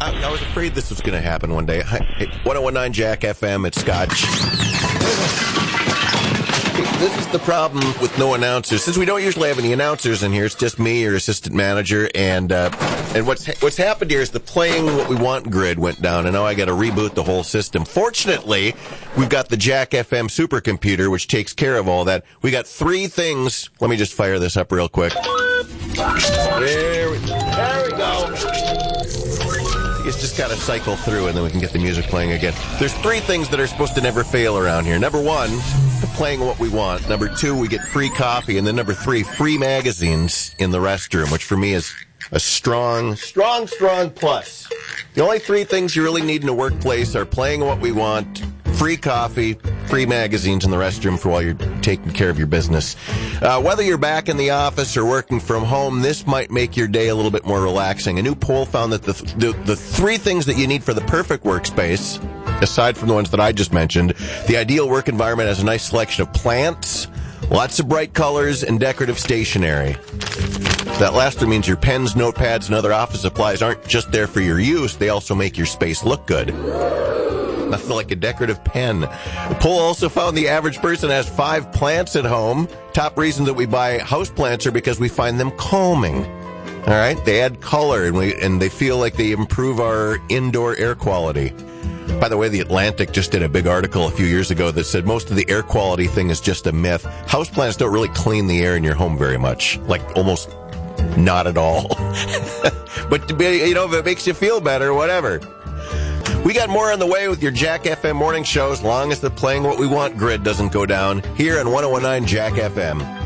I was afraid this was going to happen one day. 1019 Jack FM, it's Scotch. This is the problem with no announcers. Since we don't usually have any announcers in here, it's just me, your assistant manager, and what's happened here is the playing what we want grid went down, and now I got to reboot the whole system. Fortunately, we've got the Jack FM supercomputer, which takes care of all that. We got 3 things. Let me just fire this up real quick. There we go. It's just got to cycle through, and then we can get the music playing again. There's 3 things that are supposed to never fail around here. Number 1, playing what we want. Number 2, we get free coffee. And then number 3, free magazines in the restroom, which for me is a strong plus. The only 3 things you really need in a workplace are playing what we want, free coffee, free magazines in the restroom for while you're taking care of your business. Whether you're back in the office or working from home, this might make your day a little bit more relaxing. A new poll found that the 3 things that you need for the perfect workspace, aside from the ones that I just mentioned, the ideal work environment has a nice selection of plants, lots of bright colors, and decorative stationery. That last one means your pens, notepads, and other office supplies aren't just there for your use, they also make your space look good. Nothing like a decorative pen. The poll also found the average person has 5 plants at home. Top reason that we buy houseplants are because we find them calming. All right? They add color, and they feel like they improve our indoor air quality. By the way, The Atlantic just did a big article a few years ago that said most of the air quality thing is just a myth. Houseplants don't really clean the air in your home very much. Like, almost not at all. But, you know, if it makes you feel better, whatever. We got more on the way with your Jack FM morning show as long as the playing what we want grid doesn't go down here on 1019 Jack FM.